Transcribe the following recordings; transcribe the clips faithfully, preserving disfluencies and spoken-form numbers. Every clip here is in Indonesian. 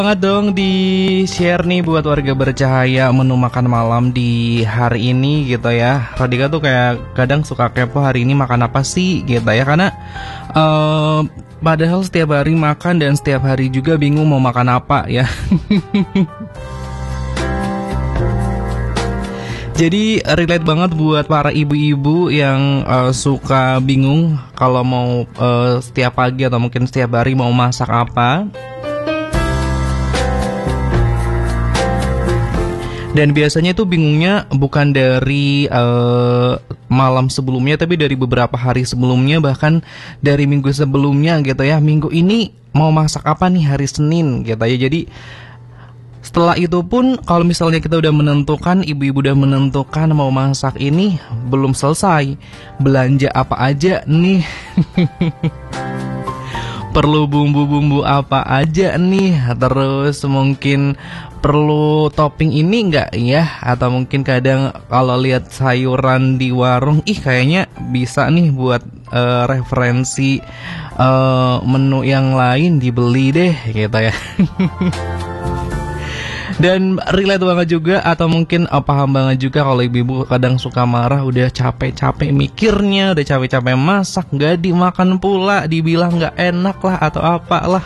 Banget dong di share nih buat warga bercahaya menu makan malam di hari ini gitu ya. Radika tuh kayak kadang suka kepo hari ini makan apa sih gitu ya. Karena uh, padahal setiap hari makan dan setiap hari juga bingung mau makan apa ya. Jadi relate banget buat para ibu-ibu yang uh, suka bingung kalau mau uh, setiap pagi atau mungkin setiap hari mau masak apa. Dan biasanya itu bingungnya bukan dari uh, malam sebelumnya, tapi dari beberapa hari sebelumnya, bahkan dari minggu sebelumnya gitu ya. Minggu ini mau masak apa nih hari Senin gitu ya. Jadi setelah itu pun kalau misalnya kita udah menentukan, ibu-ibu udah menentukan mau masak ini, belum selesai belanja apa aja nih. Perlu bumbu-bumbu apa aja nih. Terus mungkin perlu topping ini enggak ya? Atau mungkin kadang kalau lihat sayuran di warung, ih kayaknya bisa nih buat uh, referensi uh, menu yang lain, dibeli deh gitu ya. Dan relate banget juga, atau mungkin uh, paham banget juga kalau ibu-ibu kadang suka marah, udah capek-capek mikirnya, udah capek-capek masak, gak dimakan pula, dibilang gak enak lah atau apalah.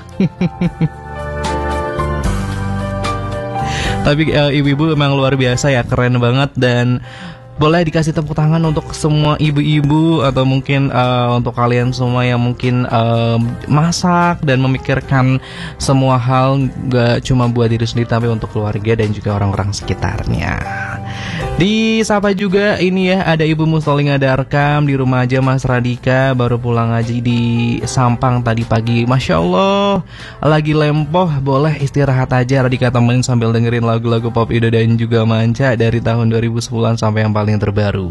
Tapi uh, ibu-ibu emang luar biasa ya, keren banget. Dan boleh dikasih tepuk tangan untuk semua ibu-ibu atau mungkin uh, untuk kalian semua yang mungkin uh, masak dan memikirkan semua hal, gak cuma buat diri sendiri tapi untuk keluarga dan juga orang-orang sekitarnya. Disapa juga ini ya, ada Ibu Mustolinga Darkam di rumah aja Mas Radika, baru pulang aja di Sampang tadi pagi. Masya Allah, lagi lempoh, boleh istirahat aja. Radika temenin sambil dengerin lagu-lagu pop Indo dan juga Manca dari tahun dua ribu sepuluhan sampai yang paling terbaru.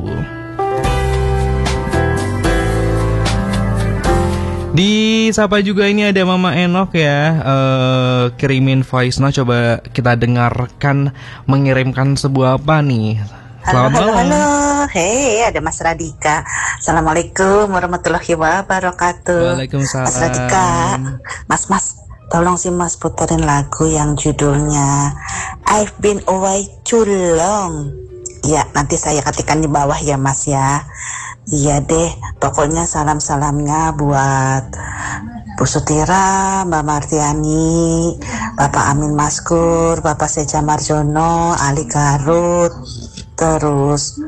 Di sapa juga ini ada Mama Enok ya, uh, kirimin voice note, coba kita dengarkan mengirimkan sebuah apa nih. Selamat halo, halo, halo, hei ada Mas Radika. Assalamualaikum warahmatullahi wabarakatuh. Waalaikumsalam. Mas Radika, Mas Mas, tolong sih Mas puterin lagu yang judulnya I've Been Away Too Long. Ya, nanti saya ketikkan di bawah ya Mas ya. Iya deh, pokoknya salam-salamnya buat Bu Sutira, Mbak Martiani, Bapak Amin Maskur, Bapak Seja Marjono, Ali Garut, terus